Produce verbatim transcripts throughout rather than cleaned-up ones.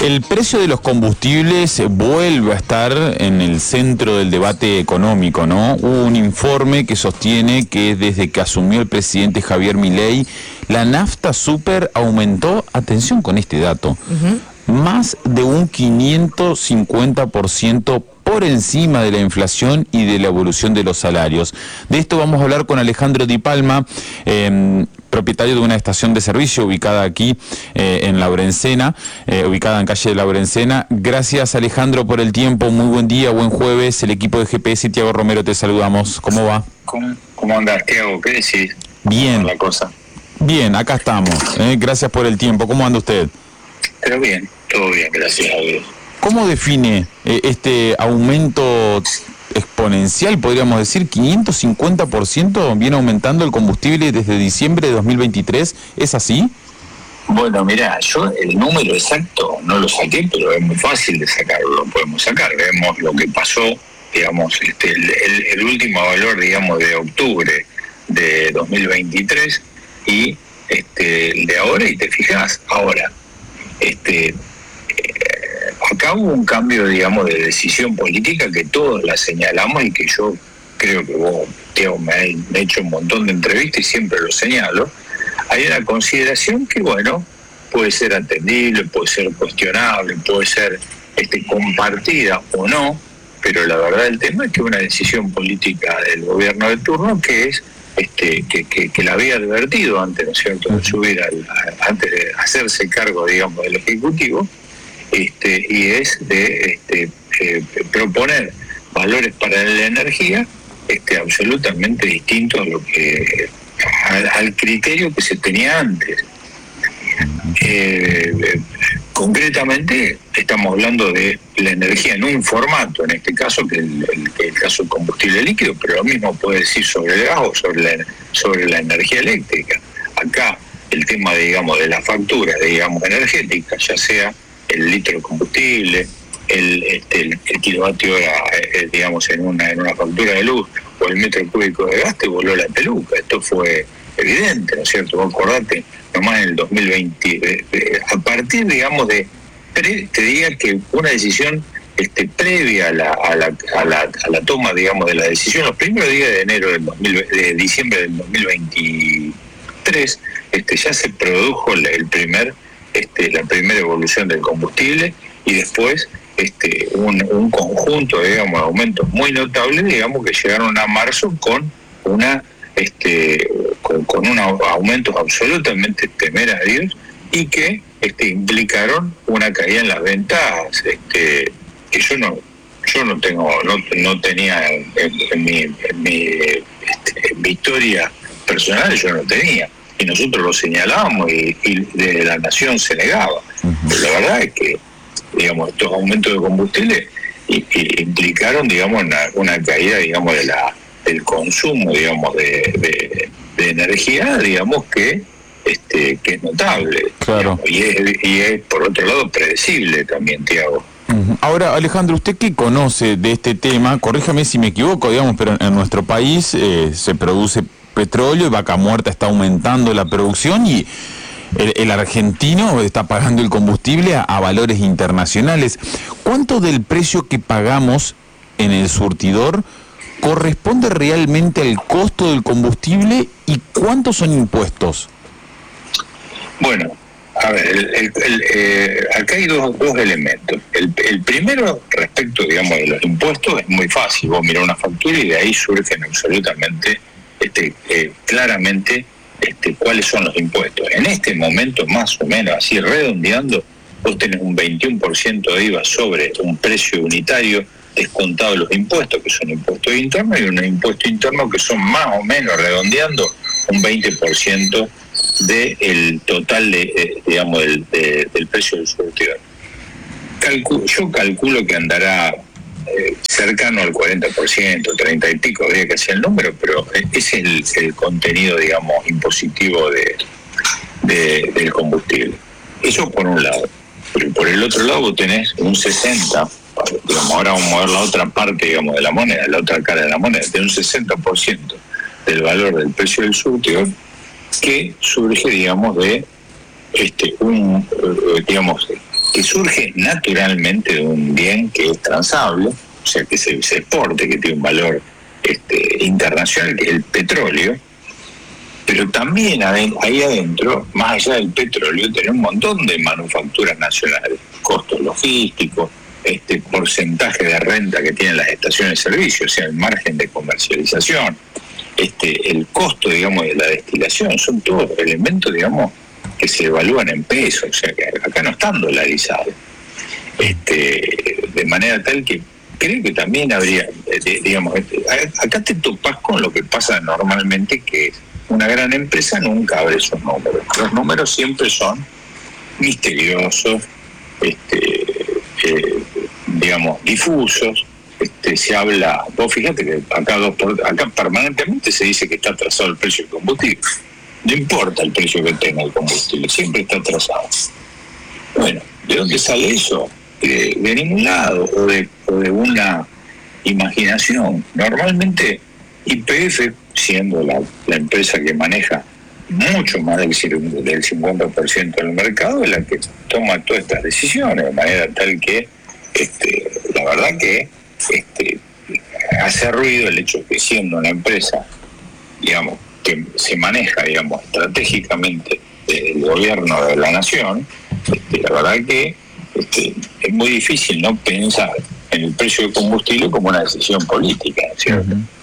El precio de los combustibles vuelve a estar en el centro del debate económico, ¿no? Hubo un informe que sostiene que desde que asumió el presidente Javier Milei, la nafta super aumentó, atención con este dato, uh-huh. más de un quinientos cincuenta por ciento por encima de la inflación y de la evolución de los salarios. De esto vamos a hablar con Alejandro Di Palma, eh, propietario de una estación de servicio ubicada aquí eh, en La Berencena, eh, ubicada en calle de La Berencena. Gracias, Alejandro, por el tiempo. Muy buen día, buen jueves. El equipo de G P S y Tiago Romero te saludamos. ¿Cómo va? ¿Cómo, cómo andás, Tiago? ¿Qué decís? Bien. La cosa? Bien, acá estamos. Eh. Gracias por el tiempo. ¿Cómo anda usted? Pero bien, todo bien, gracias a Dios. ¿Cómo define eh, este aumento exponencial, podríamos decir, quinientos cincuenta por ciento viene aumentando el combustible desde diciembre de dos mil veintitrés? ¿Es así? Bueno, mirá, yo el número exacto no lo saqué, pero es muy fácil de sacarlo, lo podemos sacar. Vemos lo que pasó, digamos, este, el, el, el último valor, digamos, de octubre de dos mil veintitrés y este, el de ahora, y te fijás, ahora, este... acá hubo un cambio, digamos, de decisión política que todos la señalamos y que yo creo que vos, Teo, me has hecho un montón de entrevistas y siempre lo señalo. Hay una consideración que, bueno, puede ser atendible, puede ser cuestionable, puede ser este, compartida o no, pero la verdad del tema es que una decisión política del gobierno de turno que es este, que, que, que la había advertido antes, ¿no es cierto?, de subir al, a, antes de hacerse cargo, digamos, del Ejecutivo. Este, y es de este, eh, proponer valores para la energía este, absolutamente distintos a lo que al, al criterio que se tenía antes. Eh, eh, concretamente estamos hablando de la energía en un formato, en este caso que el, el, el caso del combustible líquido, pero lo mismo puede decir sobre el gas o sobre la, sobre la energía eléctrica. Acá el tema, digamos, de las facturas, digamos, energéticas, ya sea el litro de combustible, el, este, el, el kilovatio hora, eh, digamos, en una, en una factura de luz, o el metro cúbico de gas, te voló la peluca. Esto fue evidente, ¿no es cierto? Vos acordate, nomás en el dos mil veinte, eh, eh, a partir, digamos, de, pre, te diría que una decisión este, previa a la, a, la, a, la, a la toma, digamos, de la decisión, los primeros días de enero del dos mil, de diciembre del dos mil veintitrés, este, ya se produjo el primer Este, la primera evolución del combustible y después este, un, un conjunto, digamos, de aumentos muy notables, digamos, que llegaron a marzo con una este, con, con unos aumentos absolutamente temerarios y que este, implicaron una caída en las ventas este, que yo no yo no tengo no, no tenía en, en mi, en mi, este, en mi historia personal, yo no tenía. Y nosotros lo señalábamos y, y de la nación se negaba. Uh-huh. Pero la verdad es que, digamos, estos aumentos de combustible y, y implicaron, digamos, una, una caída, digamos, de la del consumo, digamos, de, de, de energía, digamos, que este que es notable. Claro. Digamos, y, es, y es, por otro lado, predecible también, Tiago. Uh-huh. Ahora, Alejandro, usted que conoce de este tema, corríjame si me equivoco, digamos, pero en nuestro país eh, se produce petróleo y Vaca Muerta está aumentando la producción y el, el argentino está pagando el combustible a, a valores internacionales. ¿Cuánto del precio que pagamos en el surtidor corresponde realmente al costo del combustible y cuántos son impuestos? Bueno, a ver, el, el, el, eh, acá hay dos, dos elementos. El, el primero, respecto, digamos, de los impuestos, es muy fácil. Vos mirás una factura y de ahí surgen absolutamente Este, eh, claramente este, cuáles son los impuestos. En este momento, más o menos, así redondeando, vos tenés un veintiuno por ciento de I V A sobre un precio unitario descontado los impuestos, que son impuestos internos, y unos impuestos internos que son más o menos, redondeando, un veinte por ciento del total, de, eh, digamos, del, de, del precio del surtidor. Calcu- yo calculo que andará Eh, cercano al cuarenta por ciento, treinta y pico, habría que hacer el número, pero ese es el, el contenido, digamos, impositivo de, de del combustible. Eso por un lado. Pero por el otro lado vos tenés un sesenta, digamos, ahora vamos a ver la otra parte, digamos, de la moneda, la otra cara de la moneda, de un sesenta por ciento del valor del precio del surtidor que surge, digamos, de este un, digamos, que surge naturalmente de un bien que es transable, o sea, que se, se exporte, que tiene un valor este, internacional, que es el petróleo, pero también ahí adentro, más allá del petróleo, tenemos un montón de manufacturas nacionales, costos logísticos, este porcentaje de renta que tienen las estaciones de servicio, o sea, el margen de comercialización, este el costo, digamos, de la destilación, son todos elementos, digamos, que se evalúan en pesos, o sea, que acá no están dolarizados. Este, de manera tal que creo que también habría, digamos, acá te topás con lo que pasa normalmente, que una gran empresa nunca abre esos números. Los números siempre son misteriosos, este, eh, digamos, difusos. Este, se habla, vos fíjate que acá, dos por, acá permanentemente se dice que está atrasado el precio del combustible. No importa el precio que tenga el combustible, siempre está atrasado. Bueno, ¿de dónde sale eso? De, de ningún lado, o de, o de una imaginación. Normalmente Y P F, siendo la, la empresa que maneja mucho más del, del cincuenta por ciento del mercado, es la que toma todas estas decisiones, de manera tal que este, la verdad que este, hace ruido el hecho que, siendo una empresa, digamos, que se maneja, digamos, estratégicamente del gobierno de la nación, este, la verdad que este, es muy difícil no pensar en el precio del combustible como una decisión política, ¿cierto? Uh-huh.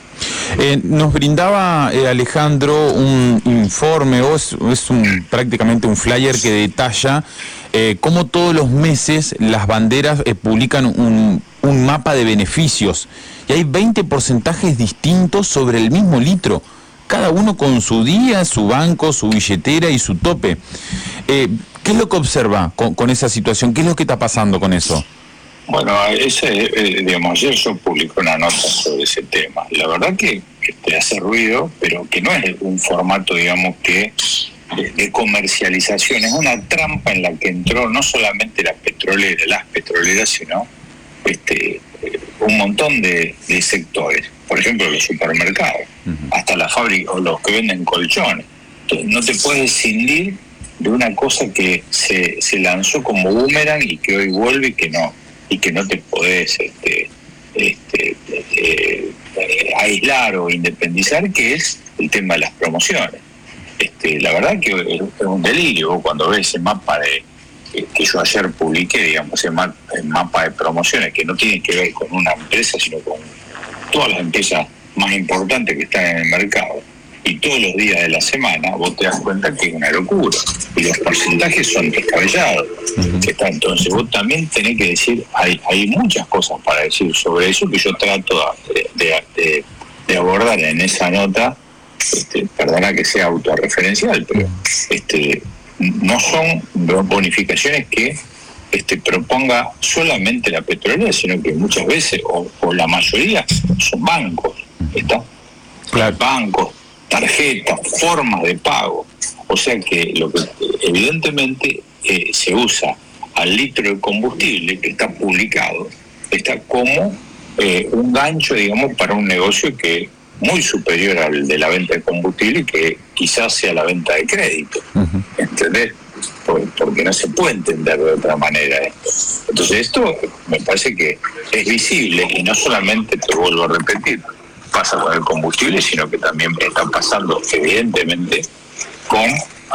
Eh, nos brindaba eh, Alejandro un informe, o es, es un, prácticamente un flyer que detalla eh, cómo todos los meses las banderas eh, publican un, un mapa de beneficios, y hay veinte porcentajes distintos sobre el mismo litro, cada uno con su día, su banco, su billetera y su tope. Eh, ¿Qué es lo que observa con, con esa situación? ¿Qué es lo que está pasando con eso? Bueno, ese, eh, digamos, ayer yo publiqué una nota sobre ese tema. La verdad que, que te hace ruido, pero que no es un formato, digamos, que de, de comercialización. Es una trampa en la que entró no solamente la petrolera, las petroleras, sino este, un montón de, de sectores. Por ejemplo, los supermercados, uh-huh. hasta la fábrica, o los que venden colchones. Entonces, no te puedes escindir de una cosa que se, se lanzó como boomerang y que hoy vuelve y que no. y que no te podés este, este, eh, eh, aislar o independizar, que es el tema de las promociones. Este, la verdad que es, es un delirio. Vos cuando ves ese mapa de eh, que yo ayer publiqué, digamos, ese ma- el mapa de promociones, que no tiene que ver con una empresa, sino con todas las empresas más importantes que están en el mercado, y todos los días de la semana, vos te das cuenta que es una locura, y los porcentajes son descabellados. Uh-huh. Entonces vos también tenés que decir, hay, hay muchas cosas para decir sobre eso, que yo trato de, de, de, de abordar en esa nota, este, perdona que sea autorreferencial, pero este, no son bonificaciones que este, proponga solamente la petrolera, sino que muchas veces, o, o la mayoría, son bancos, ¿está? Claro. Bancos, tarjetas, formas de pago. O sea que lo que evidentemente eh, se usa al litro de combustible que está publicado, está como eh, un gancho, digamos, para un negocio que es muy superior al de la venta de combustible, que quizás sea la venta de crédito. Uh-huh. ¿Entendés? Por, porque no se puede entender de otra manera esto. Entonces esto me parece que es visible, y no solamente, te vuelvo a repetir, pasa con el combustible, sino que también está pasando evidentemente con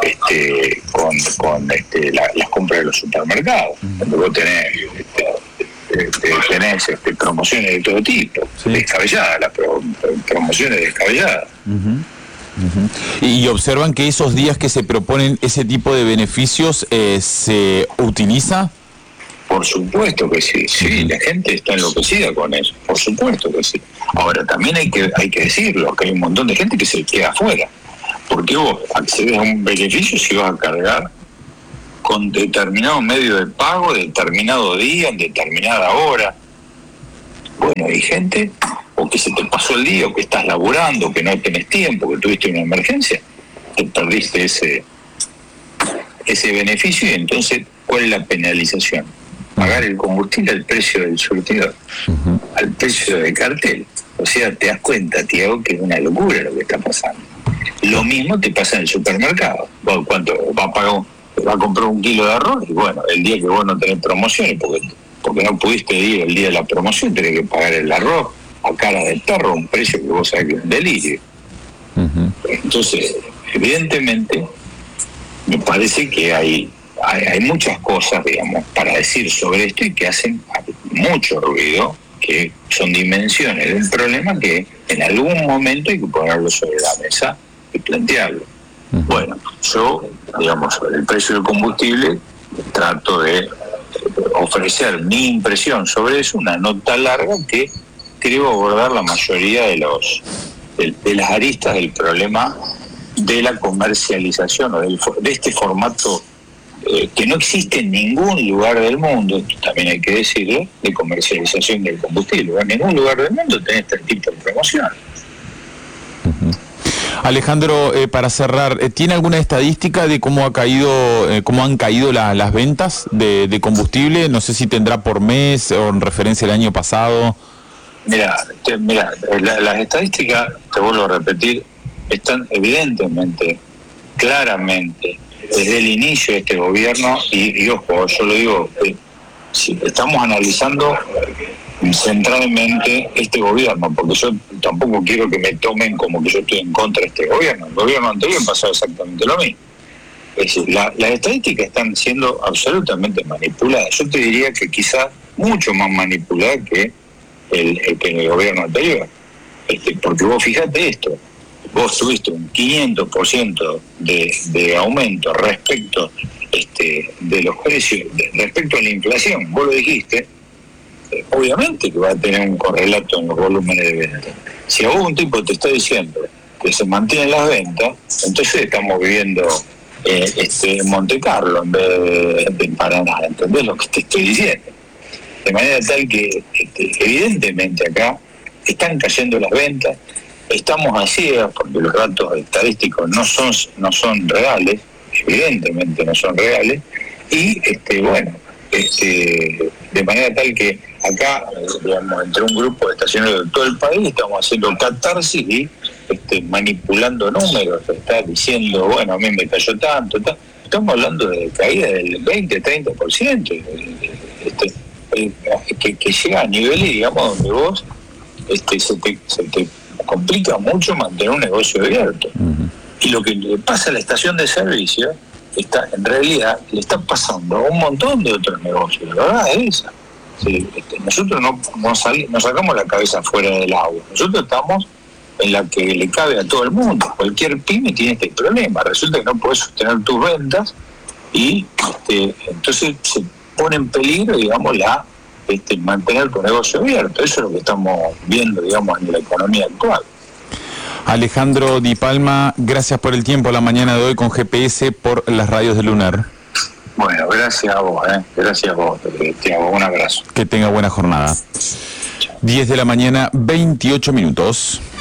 este con, con este, la, las compras de los supermercados, donde vos tenés, este, tenés este, promociones de todo tipo, sí. descabelladas, las pro, promociones descabelladas. Uh-huh. Uh-huh. Y observan que esos días que se proponen ese tipo de beneficios eh, se utiliza. Por supuesto que sí, sí, la gente está enloquecida con eso, por supuesto que sí. Ahora, también hay que hay que decirlo, que hay un montón de gente que se queda afuera, porque vos accedes a un beneficio si vas a cargar con determinado medio de pago, determinado día, en determinada hora. Bueno, hay gente, o que se te pasó el día, o que estás laburando, o que no tenés tiempo, que tuviste una emergencia, te perdiste ese, ese beneficio, y entonces, ¿cuál es la penalización? Pagar el combustible al precio del surtidor, uh-huh. al precio del cartel. O sea, te das cuenta, Tiago, que es una locura lo que está pasando. Lo mismo te pasa en el supermercado. ¿Cuánto va a pagar va a comprar un kilo de arroz y bueno, el día que vos no tenés promociones, porque, porque no pudiste ir el día de la promoción, tenés que pagar el arroz a cara del perro, un precio que vos sabés que es un delirio. Uh-huh. Entonces, evidentemente, me parece que hay, hay, hay muchas cosas, digamos, para decir sobre esto y que hacen mucho ruido, que son dimensiones del problema que en algún momento hay que ponerlo sobre la mesa y plantearlo. Uh-huh. Bueno, yo, digamos, sobre el precio del combustible, trato de ofrecer mi impresión sobre eso, una nota larga que creo abordar la mayoría de los de, de las aristas del problema de la comercialización o del, de este formato eh, que no existe en ningún lugar del mundo, esto también hay que decirlo, de comercialización del combustible. En ningún lugar del mundo tenés este tipo de promoción. Uh-huh. Alejandro, eh, para cerrar, eh, ¿tiene alguna estadística de cómo ha caído, eh, cómo han caído la, las ventas de, de combustible? No sé si tendrá por mes o en referencia al año pasado. Mira, te, mira, la, las estadísticas, te vuelvo a repetir, están evidentemente, claramente, desde el inicio de este gobierno, y, y ojo, yo lo digo, eh, si estamos analizando centralmente este gobierno, porque yo tampoco quiero que me tomen como que yo estoy en contra de este gobierno. El gobierno anterior pasó exactamente lo mismo. Es decir, la, las estadísticas están siendo absolutamente manipuladas. Yo te diría que quizás mucho más manipuladas que el, el, que el gobierno anterior. Este, porque vos fíjate esto, vos tuviste un quinientos por ciento de, de aumento respecto este, de los precios, de, respecto a la inflación, vos lo dijiste. Obviamente que va a tener un correlato en los volúmenes de venta. Si a vos un tipo te está diciendo que se mantienen las ventas, entonces estamos viviendo eh, este, en Monte Carlo en vez de, de en Paraná. ¿Entendés lo que te estoy diciendo? De manera tal que este, evidentemente acá están cayendo las ventas, estamos a ciegas porque los datos estadísticos no son, no son reales, evidentemente no son reales, y este, bueno, este, de manera tal que acá, digamos, entre un grupo de estacioneros de todo el país estamos haciendo catarsis y este, manipulando números, está diciendo, bueno, a mí me cayó tanto, tanto. Estamos hablando de caída del veinte, treinta por ciento, este, que, que llega a niveles, digamos, donde vos este, se, te, se te complica mucho mantener un negocio abierto. Uh-huh. Y lo que le pasa a la estación de servicio, está, en realidad le está pasando a un montón de otros negocios, la verdad es esa. Sí, este, nosotros no, no, sali, no sacamos la cabeza fuera del agua, nosotros estamos en la que le cabe a todo el mundo. Cualquier pyme tiene este problema, resulta que no puedes sostener tus ventas y este, entonces se pone en peligro, digamos, la este, mantener tu negocio abierto. Eso es lo que estamos viendo, digamos, en la economía actual. Alejandro Di Palma, gracias por el tiempo la mañana de hoy con G P S por las radios de Lunar. Bueno, gracias a vos, ¿eh? Gracias a vos, Tiago, un abrazo. Que tenga buena jornada. diez de la mañana, veintiocho minutos.